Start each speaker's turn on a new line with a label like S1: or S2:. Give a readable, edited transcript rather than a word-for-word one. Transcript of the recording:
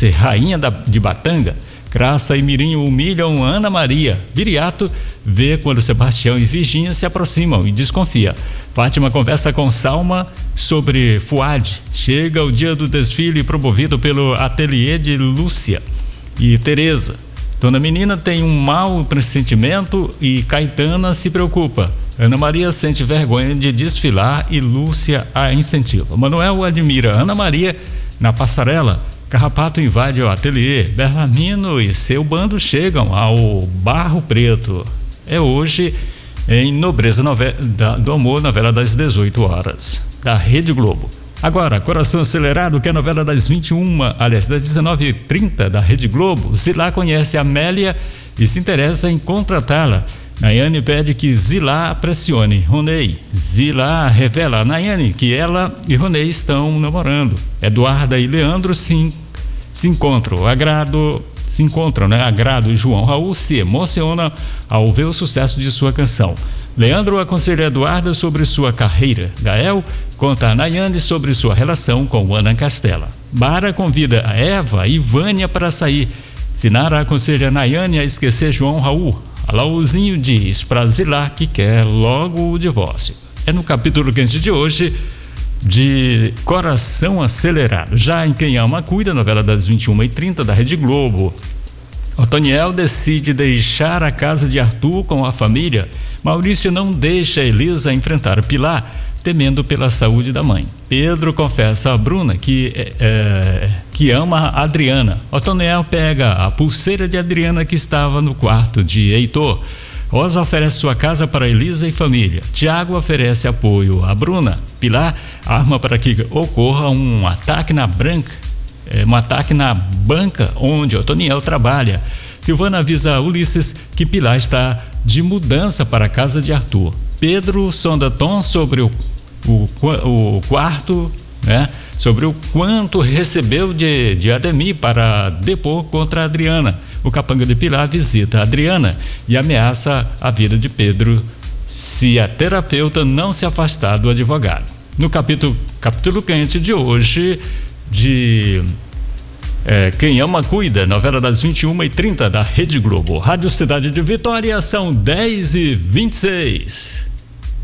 S1: ser rainha de Batanga. Graça e Mirinho humilham Ana Maria. Viriato vê quando Sebastião e Virgínia se aproximam e desconfia. Fátima conversa com Salma sobre Fuad. Chega o dia do desfile promovido pelo ateliê de Lúcia e Tereza. Dona Menina tem um mau pressentimento e Caetana se preocupa. Ana Maria sente vergonha de desfilar e Lúcia a incentiva. Manuel admira Ana Maria na passarela. Carrapato invade o ateliê. Berlamino e seu bando chegam ao Barro Preto. É hoje em Nobreza do Amor, novela das 18 horas, da Rede Globo. Agora, Coração Acelerado, que é a novela das 19h30 da Rede Globo. Zilá conhece Amélia e se interessa em contratá-la. Nayane pede que Zilá pressione Ronei. Zilá revela a Nayane que ela e Ronei estão namorando. Eduarda e Leandro se encontram. Agrado e João Raul se emociona ao ver o sucesso de sua canção. Leandro aconselha Eduarda sobre sua carreira. Gael conta a Nayane sobre sua relação com Ana Castela. Bara convida a Eva e Vânia para sair. Sinara aconselha a Nayane a esquecer João Raul. Alaúzinho diz para Zilá que quer logo o divórcio. É no capítulo quente de hoje de Coração Acelerado. Já em Quem Ama Cuida, novela das 21h30 da Rede Globo. Otoniel decide deixar a casa de Arthur com a família. Maurício não deixa Elisa enfrentar Pilar, temendo pela saúde da mãe. Pedro confessa a Bruna que ama a Adriana. Otoniel pega a pulseira de Adriana que estava no quarto de Heitor. Rosa oferece sua casa para Elisa e família. Tiago oferece apoio a Bruna. Pilar arma para que ocorra um ataque na banca onde Otoniel trabalha. Silvana avisa Ulisses que Pilar está de mudança para a casa de Arthur. Pedro sonda Tom sobre o quarto, né? Sobre o quanto recebeu de Ademir para depor contra a Adriana. O capanga de Pilar visita a Adriana e ameaça a vida de Pedro se a terapeuta não se afastar do advogado. No capítulo quente de hoje de Quem Ama Cuida, novela das 21h30 da Rede Globo. Rádio Cidade de Vitória, são 10h26.